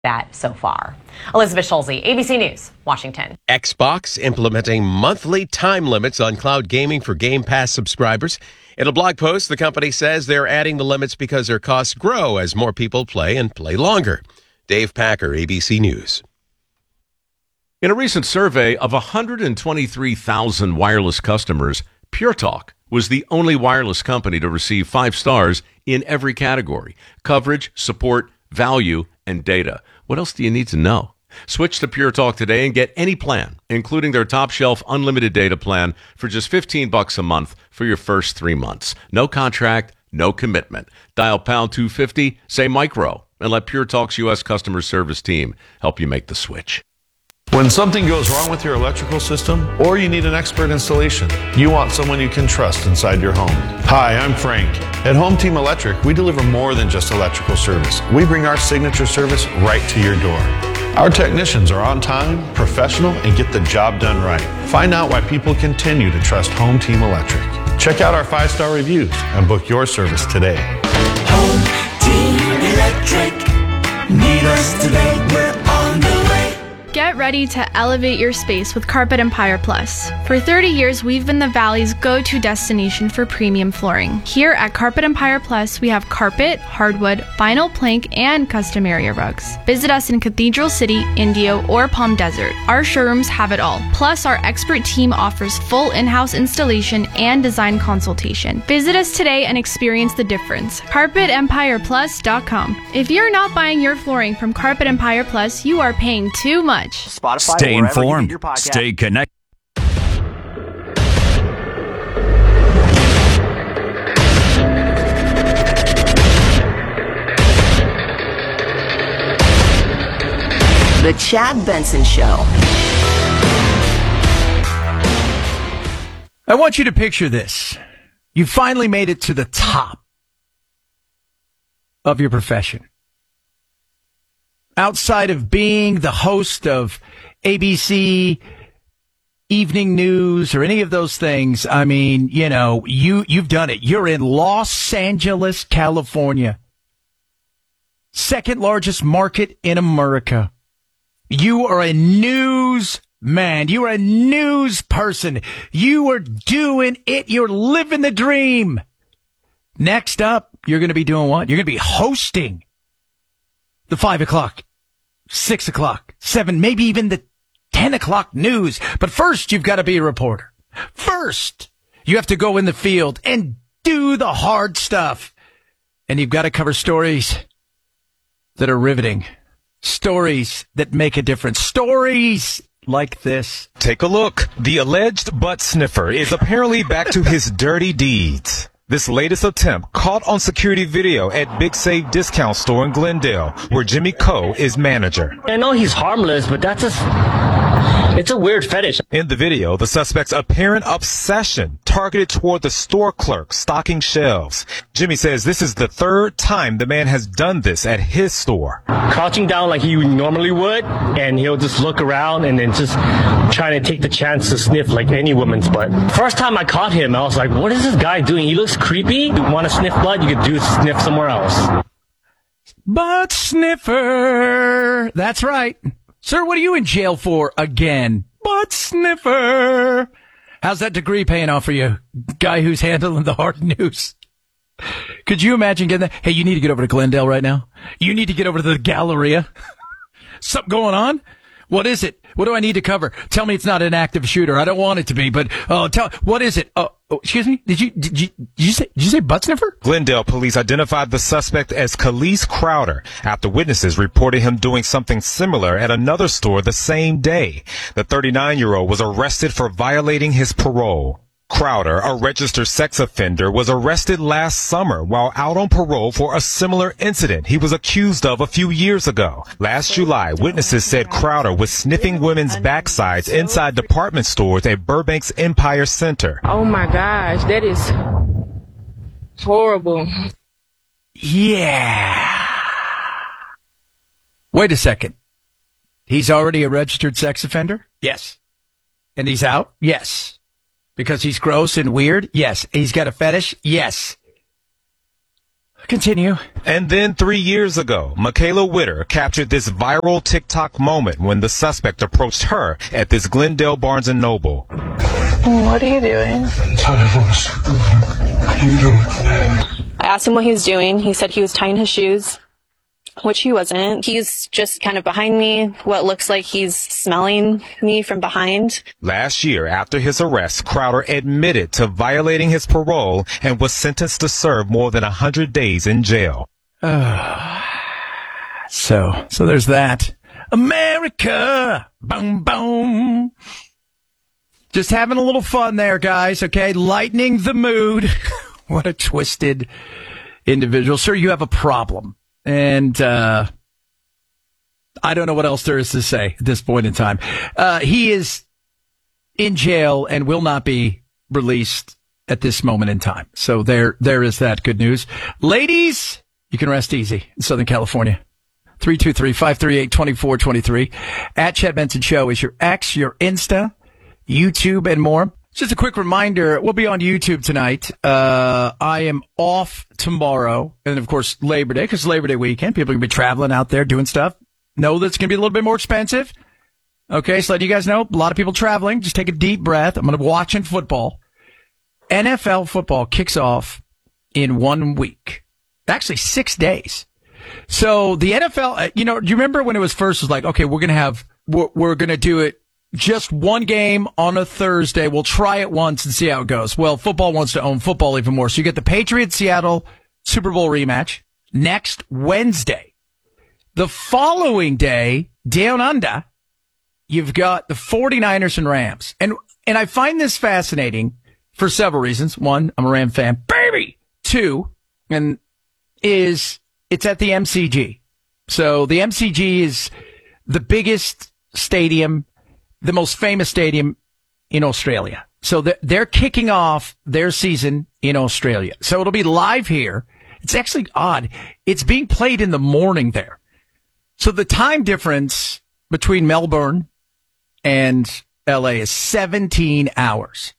that so far. Elizabeth Schulze, ABC News, Washington. Xbox implementing monthly time limits on cloud gaming for Game Pass subscribers. In a blog post, the company says they're adding the limits because their costs grow as more people play and play longer. Dave Packer, ABC News. In a recent survey of 123,000 wireless customers, Pure Talk was the only wireless company to receive 5 stars in every category: coverage, support, value, and data. What else do you need to know? Switch to Pure Talk today and get any plan, including their top shelf unlimited data plan for just $15 a month for your first 3 months. No contract, no commitment. Dial pound 250, say micro, and let Pure Talk's U.S. customer service team help you make the switch. When something goes wrong with your electrical system or you need an expert installation, you want someone you can trust inside your home. Hi, I'm Frank. At Home Team Electric, we deliver more than just electrical service. We bring our signature service right to your door. Our technicians are on time, professional, and get the job done right. Find out why people continue to trust Home Team Electric. Check out our 5-star reviews and book your service today. Home Team Electric. Need us today, we're on the way. Get ready to elevate your space with Carpet Empire Plus. For 30 years, we've been the Valley's go-to destination for premium flooring. Here at Carpet Empire Plus, we have carpet, hardwood, vinyl plank, and custom area rugs. Visit us in Cathedral City, Indio, or Palm Desert. Our showrooms have it all. Plus, our expert team offers full in-house installation and design consultation. Visit us today and experience the difference. CarpetEmpirePlus.com. If you're not buying your flooring from Carpet Empire Plus, you are paying too much. Spotify, stay informed, stay connected. The Chad Benson Show. I want you to picture this. You finally made it to the top of your profession. Outside of being the host of ABC Evening News or any of those things, I mean, you know, you've done it. You're in Los Angeles, California. Second largest market in America. You are a news man. You are a news person. You are doing it. You're living the dream. Next up, you're going to be doing what? You're going to be hosting the 5 o'clock, 6 o'clock, 7, maybe even the 10 o'clock news. But first, you've got to be a reporter. First, you have to go in the field and do the hard stuff. And you've got to cover stories that are riveting. Stories that make a difference. Stories like this. Take a look. The alleged butt sniffer is apparently back to his dirty deeds. This latest attempt caught on security video at Big Save Discount Store in Glendale, where Jimmy Coe is manager. I know he's harmless, but it's a weird fetish. In the video, the suspect's apparent obsession targeted toward the store clerk stocking shelves. Jimmy says this is the 3rd time the man has done this at his store. Crouching down like he normally would, and he'll just look around and then just trying to take the chance to sniff like any woman's butt. First time I caught him, I was like, what is this guy doing? He looks creepy. You want to sniff blood? You could sniff somewhere else. Butt sniffer. That's right. Sir, what are you in jail for again? Butt sniffer. How's that degree paying off for you, guy who's handling the hard news? Could you imagine getting that? Hey, you need to get over to Glendale right now. You need to get over to the Galleria. Something going on? What is it? What do I need to cover? Tell me it's not an active shooter. I don't want it to be, but what is it? Excuse me? Did you say butt sniffer? Glendale police identified the suspect as Khalees Crowder after witnesses reported him doing something similar at another store the same day. The 39-year-old was arrested for violating his parole. Crowder, a registered sex offender, was arrested last summer while out on parole for a similar incident he was accused of a few years ago. Last July, witnesses said Crowder was sniffing women's backsides inside department stores at Burbank's Empire Center. Oh my gosh, that is horrible. Yeah. Wait a second. He's already a registered sex offender? Yes. And he's out? Yes. Because he's gross and weird? Yes. He's got a fetish? Yes. Continue. And then 3 years ago, Michaela Witter captured this viral TikTok moment when the suspect approached her at this Glendale Barnes & Noble. What are you doing? I asked him what he was doing. He said he was tying his shoes, which he wasn't. He's just kind of behind me, what looks like he's smelling me from behind. Last year, after his arrest, Crowder admitted to violating his parole and was sentenced to serve more than 100 days in jail. So there's that. America! Boom, boom. Just having a little fun there, guys, okay? Lightening the mood. What a twisted individual. Sir, you have a problem. And I don't know what else there is to say at this point in time. He is in jail and will not be released at this moment in time. So there is that good news. Ladies, you can rest easy in Southern California. 323-538-2423. At Chad Benson Show is your X, your Insta, YouTube, and more. Just a quick reminder, we'll be on YouTube tonight. I am off tomorrow, and of course Labor Day, because Labor Day weekend. People are going to be traveling out there doing stuff. Know that it's going to be a little bit more expensive. Okay, so letting you guys know, a lot of people traveling. Just take a deep breath. I'm going to be watching football. NFL football kicks off in 1 week. Actually, 6 days. So the NFL, do you remember when it was first, it was like, okay, we're going to do it just one game on a Thursday. We'll try it once and see how it goes. Well, football wants to own football even more. So you get the Patriots-Seattle Super Bowl rematch next Wednesday. The following day, down under, you've got the 49ers and Rams. And I find this fascinating for several reasons. One, I'm a Ram fan. Baby! Two, it's at the MCG. So the MCG is the biggest stadium, the most famous stadium in Australia. So they're kicking off their season in Australia. So it'll be live here. It's actually odd. It's being played in the morning there. So the time difference between Melbourne and LA is 17 hours.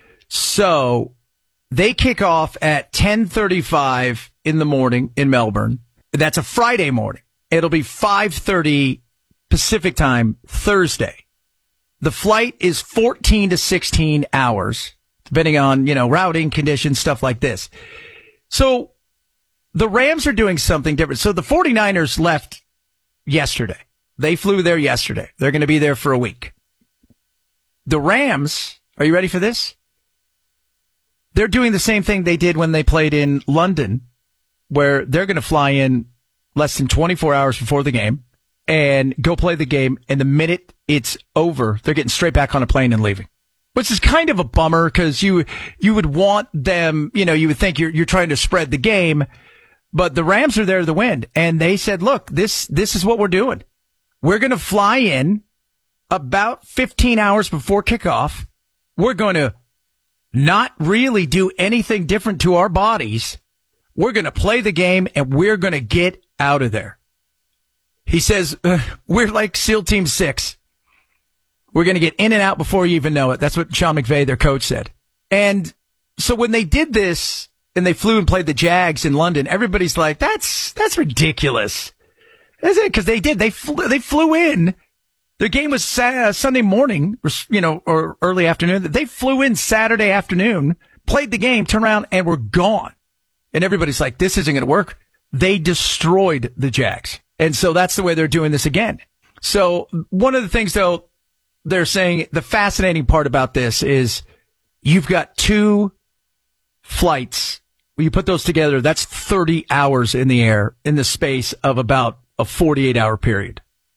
So they kick off at 10:35 in the morning in Melbourne. That's a Friday morning. It'll be 5:30 Pacific time Thursday. The flight is 14 to 16 hours, depending on, routing conditions, stuff like this. So the Rams are doing something different. So the 49ers left yesterday. They flew there yesterday. They're going to be there for a week. The Rams, are you ready for this? They're doing the same thing they did when they played in London, where they're going to fly in less than 24 hours before the game and go play the game. And the minute it's over, they're getting straight back on a plane and leaving, which is kind of a bummer because you would want them, you would think you're trying to spread the game, but the Rams are there to win. And they said, look, this is what we're doing. We're going to fly in about 15 hours before kickoff. We're going to not really do anything different to our bodies. We're going to play the game and we're going to get out of there. He says, we're like SEAL Team 6. We're going to get in and out before you even know it. That's what Sean McVay, their coach, said. And so when they did this and they flew and played the Jags in London, everybody's like, that's ridiculous. That's it, because they did. They flew in. The game was Sunday morning, or early afternoon. They flew in Saturday afternoon, played the game, turned around, and were gone. And everybody's like, this isn't going to work. They destroyed the Jags. And so that's the way they're doing this again. So one of the things, though, they're saying the fascinating part about this is you've got two flights. When you put those together, that's 30 hours in the air in the space of about a 48-hour period.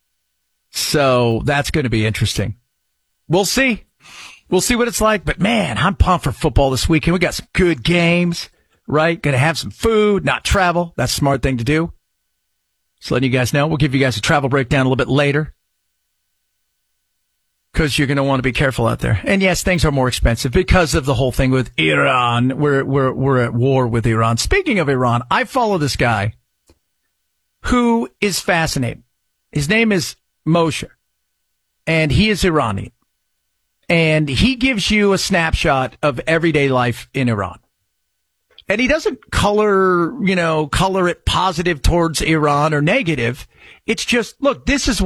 So that's going to be interesting. We'll see. We'll see what it's like. But, man, I'm pumped for football this weekend. We got some good games, right? Going to have some food, not travel. That's a smart thing to do. Just letting you guys know. We'll give you guys a travel breakdown a little bit later because you're going to want to be careful out there. And, yes, things are more expensive because of the whole thing with Iran. We're at war with Iran. Speaking of Iran, I follow this guy who is fascinating. His name is Moshe, and he is Iranian. And he gives you a snapshot of everyday life in Iran. And he doesn't color it positive towards Iran or negative. It's just, look, this is